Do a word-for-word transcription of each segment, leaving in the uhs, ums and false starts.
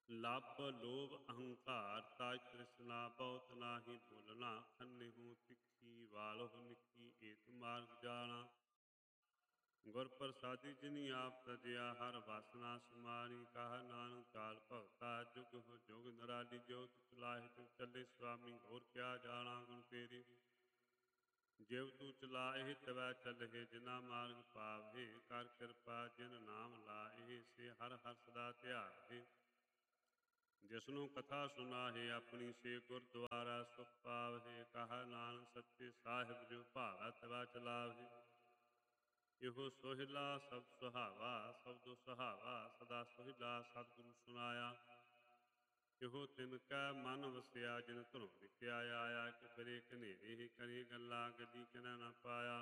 ਲੱਭ ਲੋਭ ਅਹੰਕਾਰ ਤਾਜ ਤ੍ਰਿਸ਼ਨਾ ਬਹੁਤ ਨਾਹੀ ਬੋਲਣਾ ਖੰਨਿਹੂ ਤਿੱਖੀ ਵਾਲਹੁ ਨਿੱਕੀ ਏਤ ਮਾਰਗ ਜਾਣਾ। ਗੁਰ ਪ੍ਰਸਾਦੀ ਜਿਨੀ ਆਪ ਤਜਿਆ ਹਰ ਵਾਸਨਾ ਸਮਾਰੀ ਕਹਾ ਨਾਨਕ ਕਾਲ ਭਗਤਾ ਜੁਗ ਹੋ ਜੁਗ ਨਰਾਲੀ ਜੋਤ ਚਲਾਹਿ ਤਿਵ ਚੱਲੇ ਸੁਆਮੀ ਹੋਰ ਕਿਆ ਜਾਣਾ ਗੁਣ ਤੇਰੀ। ਜਿਵ ਤੂੰ ਚਲਾਏ ਤਵੈ ਚੱਲਹਿ ਜਿਨਾ ਮਾਰਗ ਪਾਵਹਿ ਕਰ ਕਿਰਪਾ ਜਿਨ ਨਾਮ ਲਾਏ ਸੇ ਹਰ ਹਰ ਸਦਾ ਧਿਆਵਹਿ। ਜਿਸਨੂੰ ਕਥਾ ਸੁਨਾਹੇ ਆਪਣੀ ਸੇ ਗੁਰਦੁਆਰਾ ਸੁਖ ਪਾਵਹਿ ਕਹਾ ਨਾਨਕ ਸੱਚੇ ਸਾਹਿਬ ਜੋ ਭਾਵੈ ਤਵੈ ਚਲਾਵਹਿ। ਇਹੋ ਸੋਹਿਲਾ ਸਭ ਸੁਹਾਵਾ ਸਬਦੁ ਸੁਹਾਵਾ ਸਦਾ ਸੋਹਿਲਾ ਸਤਿਗੁਰੂ ਸੁਨਾਇਆ। ਇਹੋ ਤਿਨ ਕੈ ਮਨ ਵਸਿਆ ਜਿਨ ਧਰੁ ਲਿਖਿਆ ਆਇਆ ਕਿ ਫਿਰੇ ਕਨੇਰੇ ਹੀ ਕਰੀ ਗੱਲਾਂ ਗੱਡੀ ਕਿਨੈ ਨ ਪਾਇਆ।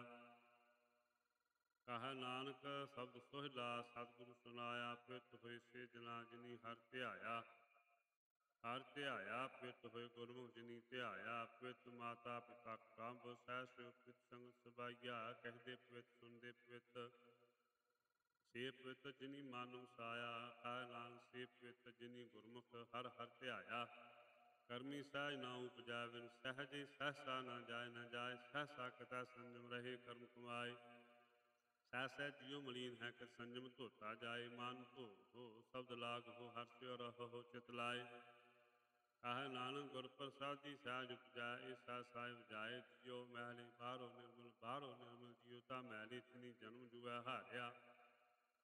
ਕਹਾ ਨਾਨਕ ਸ਼ਬਦ ਸੋਹਿਲਾ ਸਤਿਗੁਰੂ ਸੁਨਾਇਆ ਪਿਤ ਹੋਏ ਸੇ ਜਨਾ ਜਿਨੀ ਹਰਿ ਧਿਆਇਆ। ਹਰਿ ਧਿਆਇਆ ਪਿਤ ਹੋਏ ਗੁਰਮੁਖ ਜਿਨੀ ਧਿਆਇਆ। ਪਿਤ ਮਾਤਾ ਪਿਤਾ ਕੰਬ ਸਹਿ ਸਿਉ ਪਿਤ ਸੰਗ ਸਬਾਈਆ ਕਹਿਦੇ ਪਿਤ ਸੁਨਦੇ ਪਿਤ ਸੇ ਪਿਤ ਜਿਨੀ ਮਨ ਵਸਾਇਆ। ਕਹੈ ਨਾਨਕ ਸੇ ਪਿਤ ਜਿਨੀ ਗੁਰਮੁਖ ਹਰਿ ਹਰਿ ਧਿਆਇਆ। ਕਰਮੀ ਸਹਿਜ ਨਾ ਉਪਜੈ ਬਿਨ ਸਹਿਜੇ ਸਹਸਾ ਨ ਜਾਇ ਨ ਜਾਇ ਸਹਸਾ ਕਤੈ ਸੰਜਮ ਰਹੇ ਕਰਮ ਕਮਾਏ। ਸਹਿ ਸਹਿ ਜਿਉ ਮਲੀਨ ਹੈ ਕਿ ਸੰਜਮ ਧੋਤਾ ਜਾਏ ਮਨ ਧੋ ਹੋ ਸ਼ਬਦ ਲਾਗ ਹੋ ਹਰਿ ਸਿਉ ਰਹੋ ਚਿਤ ਲਾਏ। ਕਹੈ ਨਾਨਕ ਗੁਰ ਪ੍ਰਸਾਦੀ ਸਹਿਜ ਉਪਜੈ ਏ ਸਹਿ ਸਾਹਿਬ ਜਾਏ। ਜਿਉ ਮੈਲੀ ਬਾਹਰੋਂ ਨਿਰਮਲ ਬਾਹਰੋਂ ਨਿਰਮਲ ਜਿਉ ਤਾ ਮੈਲੀ ਤਿਨੀ ਜਨਮ ਜੁਐ ਹਾਰਿਆ।